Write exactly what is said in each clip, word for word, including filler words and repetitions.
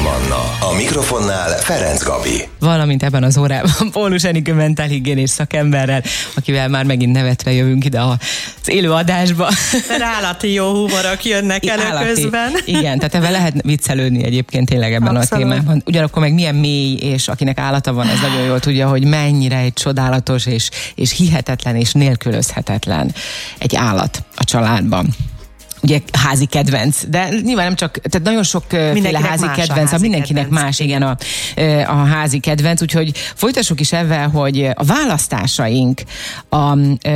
Manna, a mikrofonnál Ferenc Gabi. Valamint ebben az órában Pólus Enikő mentálhigiénés szakemberrel, akivel már megint nevetve jövünk ide az élő adásba. Állati jó humorok jönnek elő állati. Közben. Igen, tehát ebben lehet viccelődni egyébként tényleg ebben Abszolút. A témában. Ugyanakkor meg milyen mély, és akinek állata van, az nagyon jól tudja, hogy mennyire egy csodálatos és, és hihetetlen és nélkülözhetetlen egy állat a családban. Ugye házi kedvenc, de nyilván nem csak, tehát nagyon sokféle házi kedvenc, a házi mindenkinek kedvenc. Más, igen, a, a házi kedvenc, úgyhogy folytassuk is ezzel, hogy a választásaink, a,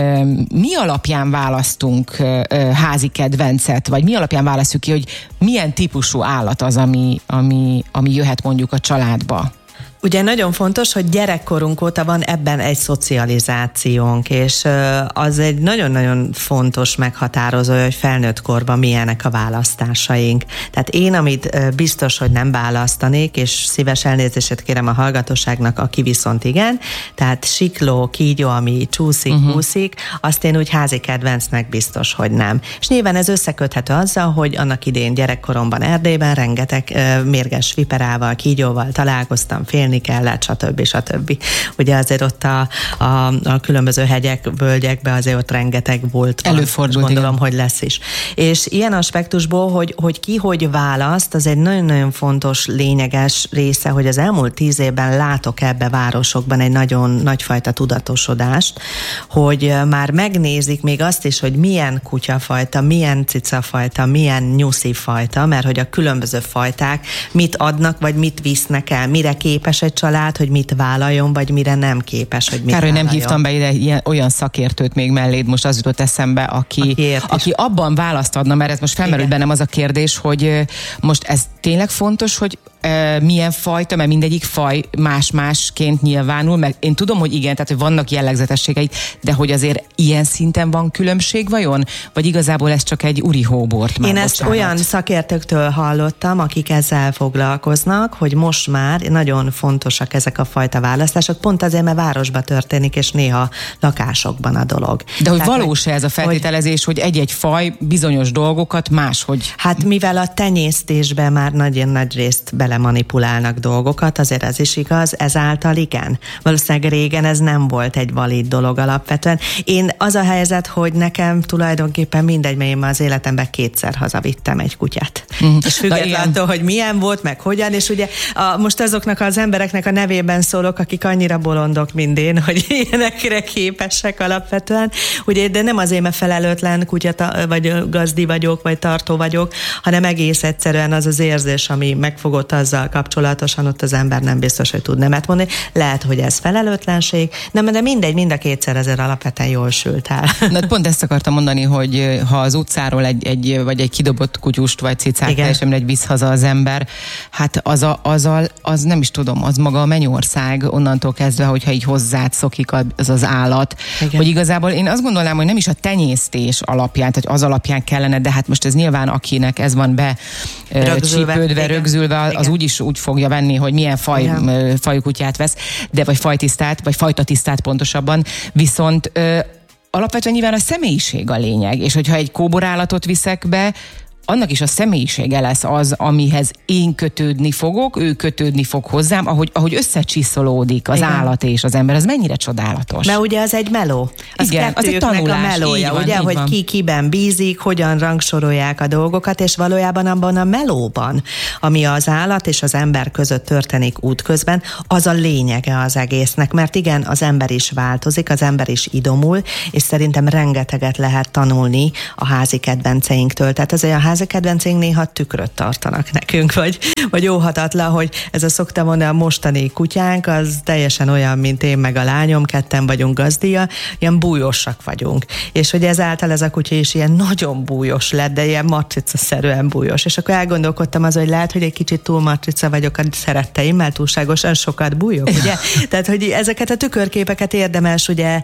mi alapján választunk házi kedvencet, vagy mi alapján választjuk ki, hogy milyen típusú állat az, ami, ami, ami jöhet mondjuk a családba. Ugye nagyon fontos, hogy gyerekkorunk óta van ebben egy szocializációnk, és az egy nagyon-nagyon fontos meghatározó, hogy felnőtt korban milyenek a választásaink. Tehát én, amit biztos, hogy nem választanék, és szíves elnézését kérem a hallgatóságnak, aki viszont igen, tehát sikló, kígyó, ami csúszik, uh-huh. úszik, azt én úgy házi kedvencnek biztos, hogy nem. És nyilván ez összeköthető azzal, hogy annak idén gyerekkoromban Erdélyben rengeteg mérges viperával, kígyóval találkoztam, félni kellett, stb. stb. Ugye azért ott a, a, a különböző hegyek, völgyekben azért ott rengeteg volt. Előfordult, gondolom, igen. hogy lesz is. És ilyen aspektusból, hogy, hogy ki hogy választ, az egy nagyon-nagyon fontos, lényeges része, hogy az elmúlt tíz évben látok ebbe városokban egy nagyon nagyfajta tudatosodást, hogy már megnézik még azt is, hogy milyen kutyafajta, milyen cicafajta, milyen nyuszifajta, mert hogy a különböző fajták mit adnak, vagy mit visznek el, mire képes egy család, hogy mit vállaljon, vagy mire nem képes, hogy mit Kár, hogy vállaljon. nem hívtam be ide ilyen, olyan szakértőt még melléd, most az jutott eszembe, aki, aki, aki abban választ adna, mert ez most felmerült bennem az a kérdés, hogy most ez tényleg fontos, hogy e, milyen fajta, mert mindegyik faj más-másként nyilvánul, meg én tudom, hogy igen, tehát hogy vannak jellegzetességei, de hogy azért ilyen szinten van különbség vajon? Vagy igazából ez csak egy uri hóbort már? Én ezt bocsánat. olyan szakértőktől hallottam, akik ezzel foglalkoznak, hogy most már nagyon fontosak ezek a fajta választások, pont azért, mert városban történik, és néha lakásokban a dolog. De hogy valós-e ez a feltételezés, hogy, hogy egy-egy faj bizonyos dolgokat máshogy? Hát mivel a tenyésztésben már nagyon nagy részt belemanipulálnak dolgokat, azért ez is igaz, ezáltal igen. Valószínűleg régen ez nem volt egy valid dolog alapvetően. Én az a helyzet, hogy nekem tulajdonképpen mindegy, mert én már az életemben kétszer hazavittem egy kutyát. Mm. És függetlenül, hogy milyen volt, meg hogyan, és ugye a, most azoknak az embereknek a nevében szólok, akik annyira bolondok, mint én, hogy ilyenekre képesek alapvetően, ugye, de nem azért, mert felelőtlen kutyata, vagy gazdi vagyok, vagy tartó vagyok, hanem egész egyszerűen az az érzés, ami megfogott azzal kapcsolatosan, ott az ember nem biztos, hogy tud nemet mondani. Lehet, hogy ez felelőtlenség, nem, de mindegy, mind a kétszer ezért alapvetően jól sült el. Na, pont ezt akartam mondani, hogy ha az utcáról egy, egy vagy egy kidobott kutyust, vagy cicát teljesen egy visz haza az ember, hát az, a, az, a, az nem is tudom, az maga a mennyország onnantól kezdve, hogyha így hozzád szokik az az állat, igen. Hogy igazából én azt gondolnám, hogy nem is a tenyésztés alapján, tehát az alapján kellene, de hát most ez nyilván akinek ez van be rögzülve, csípődve, igen. rögzülve, az igen. úgyis úgy fogja venni, hogy milyen faj, fajú kutyát vesz, de vagy fajtisztát, vagy fajtatisztát pontosabban, viszont ö, alapvetően nyilván a személyiség a lényeg, és hogyha egy kóborállatot viszek be, annak is a személyisége lesz az, amihez én kötődni fogok, ő kötődni fog hozzám, ahogy, ahogy összecsiszolódik az igen. állat és az ember. Az mennyire csodálatos. Mert ugye az egy meló. Az igen, az egy tanulás. A melója, van, ugye, hogy van. Ki kiben bízik, hogyan rangsorolják a dolgokat, és valójában abban a melóban, ami az állat és az ember között történik útközben, az a lényege az egésznek, mert igen, az ember is változik, az ember is idomul, és szerintem rengeteget lehet tanulni a házi kedvenceinktől. Tehát azért a házi kedvenceink néha tükröt tartanak nekünk, vagy, vagy óhatatlan, hogy ez a szoktam mondani, a mostani kutyánk, az teljesen olyan, mint én meg a lányom, ketten vagyunk gazdia, ilyen bújosak vagyunk. És hogy ezáltal ez a kutya is ilyen nagyon bújos lett, de ilyen matrica-szerűen bújos. És akkor elgondolkodtam az, hogy lehet, hogy egy kicsit túl matrica vagyok a szeretteimmel, túlságosan sokat bújok, ugye? Tehát, hogy ezeket a tükörképeket érdemes ugye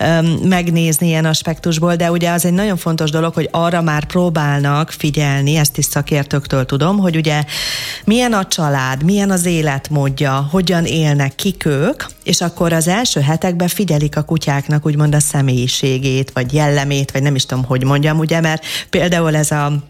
megnézni ilyen aspektusból, de ugye az egy nagyon fontos dolog, hogy arra már próbálnak figyelni, ezt is szakértőktől tudom, hogy ugye milyen a család, milyen az életmódja, hogyan élnek, kik ők, és akkor az első hetekben figyelik a kutyáknak úgymond a személyiségét, vagy jellemét, vagy nem is tudom, hogy mondjam, ugye, mert például ez a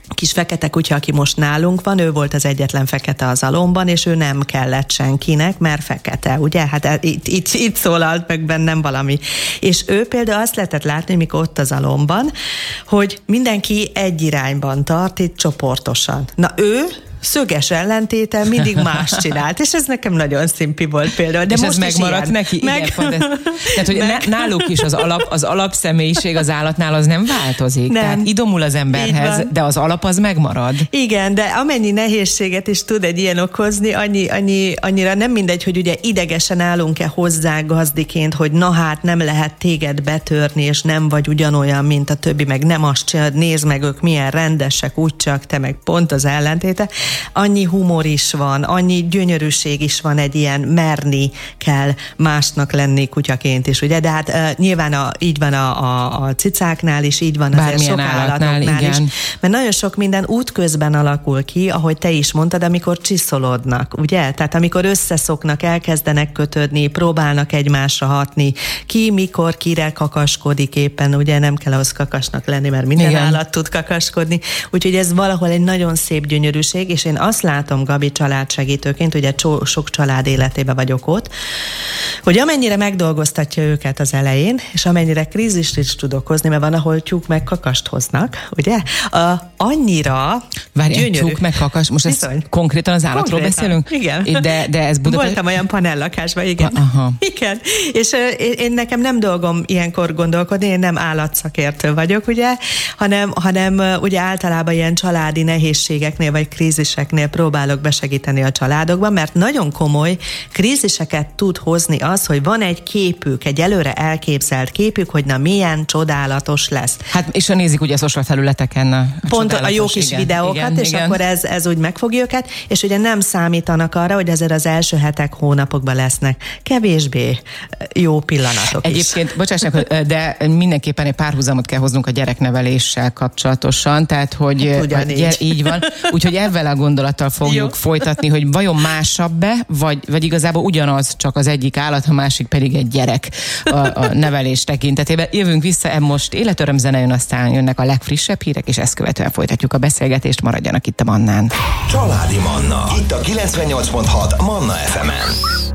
kis fekete kutya, aki most nálunk van, ő volt az egyetlen fekete az alomban, és ő nem kellett senkinek, mert fekete, ugye? Hát itt, itt, itt szólalt meg bennem valami. És ő például azt lehetett látni, mikor ott az alomban, hogy mindenki egy irányban tart, itt csoportosan. Na ő szöges ellentéten mindig más csinált, és ez nekem nagyon szimpi volt például. De és most ez megmaradt neki? Meg... Igen, pont ez. Tehát, hogy meg... náluk is az, alap, az alapszemélyiség az állatnál az nem változik. Nem. Tehát idomul az emberhez, de az alap az megmarad. Igen, de amennyi nehézséget is tud egy ilyen okozni, annyi, annyi, annyira nem mindegy, hogy ugye idegesen állunk-e hozzá gazdiként, hogy na hát nem lehet téged betörni, és nem vagy ugyanolyan, mint a többi, meg nem azt csinálod, nézd meg, ők milyen rendesek, úgy csak te meg pont az ellentéte. Annyi humor is van, annyi gyönyörűség is van, egy ilyen merni kell másnak lenni kutyaként is, ugye? De hát uh, nyilván a, így van a, a, a cicáknál is, így van azért sok állatoknál igen. is. Mert nagyon sok minden útközben alakul ki, ahogy te is mondtad, amikor csiszolódnak, ugye? Tehát amikor összeszoknak, elkezdenek kötődni, próbálnak egymásra hatni, ki mikor kire kakaskodik éppen, ugye nem kell ahhoz kakasnak lenni, mert minden igen. állat tud kakaskodni. Úgyhogy ez valahol egy nagyon szép gyönyörűség, és én azt látom, Gabi, családsegítőként, ugye sok család életében vagyok ott, hogy amennyire megdolgoztatja őket az elején, és amennyire krízist is tud okozni, mert van, ahol tyúk meg kakast hoznak, ugye? A, annyira Várjál, gyönyörű. Tyúk meg kakast, most ezt konkrétan az állatról konkrétan, beszélünk? Igen. De, de ez Budapest... Voltam olyan panellakásban, igen. Aha. Igen. És én, én nekem nem dolgom ilyenkor gondolkodni, én nem állatszakértő vagyok, ugye, hanem, hanem ugye általában ilyen családi nehézségeknél, vagy kríziseknél próbálok besegíteni a családokban, mert nagyon komoly kríziseket tud hozni az, hogy van egy képük, egy előre elképzelt képük, hogy na milyen csodálatos lesz. Hát és ha nézik ugye a social felületeken a, a pont a jó kis igen, videókat, igen, és igen. akkor ez, ez úgy megfogja őket, és ugye nem számítanak arra, hogy ezért az első hetek, hónapokban lesznek kevésbé jó pillanatok Egyébként, is. bocsássanak, de mindenképpen egy párhuzamot kell hoznunk a gyerekneveléssel kapcsolatosan, tehát hogy hát gyere, így van, úgyhogy ezzel a gondolattal fogjuk jó. folytatni, hogy vajon másabb-e, vagy, vagy igazából ugyanaz, csak az egyik állat, a másik pedig egy gyerek a, a nevelés tekintetében. Jövünk vissza, most életöröm zene jön, aztán jönnek a legfrissebb hírek, és ezt követően folytatjuk a beszélgetést, maradjanak itt a Mannán. Családi Manna, itt a kilencvennyolc pont hat Manna ef emen.